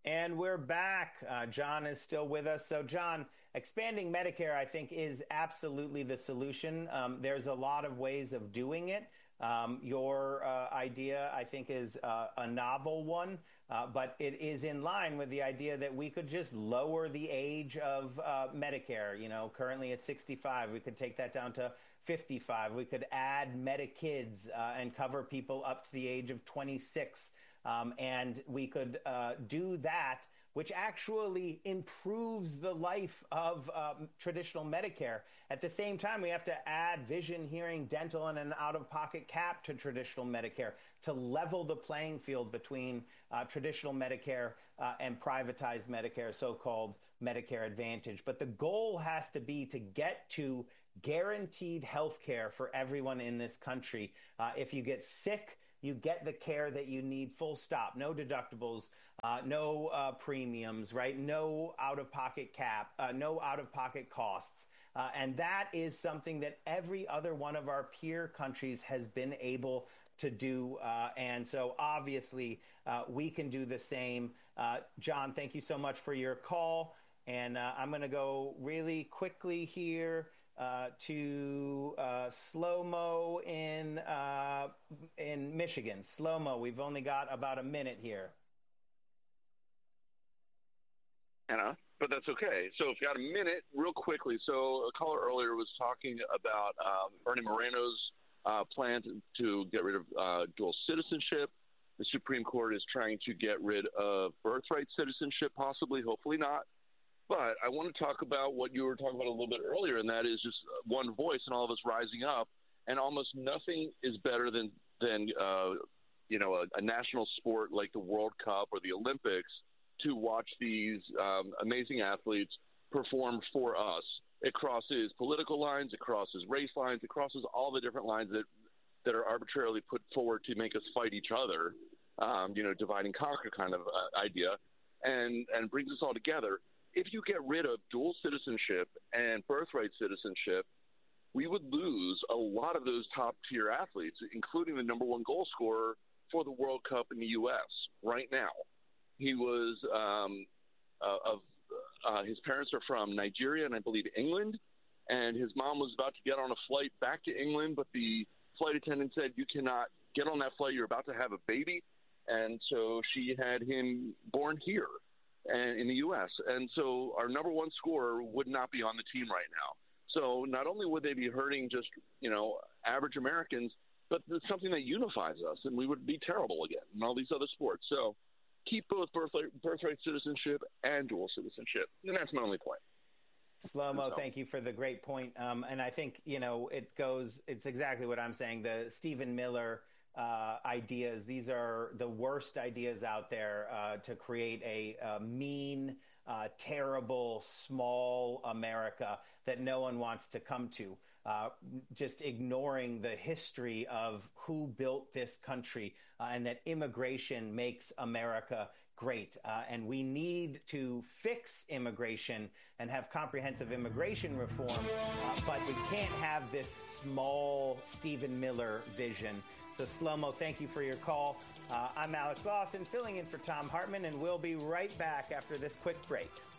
And we're back. John is still with us. So, John, expanding Medicare, I think, is absolutely the solution. There's a lot of ways of doing it. Your idea, I think, is a novel one, but it is in line with the idea that we could just lower the age of Medicare. You know, currently it's 65. We could take that down to 55. We could add Medikids and cover people up to the age of 26. And we could do that, which actually improves the life of traditional Medicare. At the same time, we have to add vision, hearing, dental, and an out-of-pocket cap to traditional Medicare to level the playing field between traditional Medicare and privatized Medicare, so-called Medicare Advantage. But the goal has to be to get to guaranteed health care for everyone in this country. If you get sick, you get the care that you need, full stop. No deductibles, no premiums, right? No out-of-pocket cap, no out-of-pocket costs. And that is something that every other one of our peer countries has been able to do. And so obviously we can do the same. John, thank you so much for your call. And I'm going to go really quickly here to Slow-Mo in Michigan. Slow-Mo, we've only got about a minute here. Anna, but that's okay. So if you got a minute, real quickly. So a caller earlier was talking about Bernie Moreno's plan to get rid of dual citizenship. The Supreme Court is trying to get rid of birthright citizenship, possibly, hopefully not. But I want to talk about what you were talking about a little bit earlier, and that is just one voice and all of us rising up. And almost nothing is better than a national sport like the World Cup or the Olympics to watch these amazing athletes perform for us. It crosses political lines, it crosses race lines, it crosses all the different lines that are arbitrarily put forward to make us fight each other, divide and conquer kind of idea, and brings us all together. If you get rid of dual citizenship and birthright citizenship, we would lose a lot of those top-tier athletes, including the number one goal scorer for the World Cup in the U.S. right now. He was his parents are from Nigeria and I believe England, and his mom was about to get on a flight back to England, but the flight attendant said, "You cannot get on that flight. You're about to have a baby," and so she had him born here and in the U.S. And so our number one scorer would not be on the team right now. So not only would they be hurting just, average Americans, but it's something that unifies us, and we would be terrible again in all these other sports. So keep both birthright citizenship and dual citizenship. And that's my only point. Slow-Mo, thank you for the great point. And I think, it's exactly what I'm saying. The Stephen Miller ideas. These are the worst ideas out there to create a mean, terrible, small America that no one wants to come to. Just ignoring the history of who built this country and that immigration makes America great. And we need to fix immigration and have comprehensive immigration reform, but we can't have this small Stephen Miller vision. So, Slow-Mo, thank you for your call. I'm Alex Lawson, filling in for Thom Hartmann, and we'll be right back after this quick break.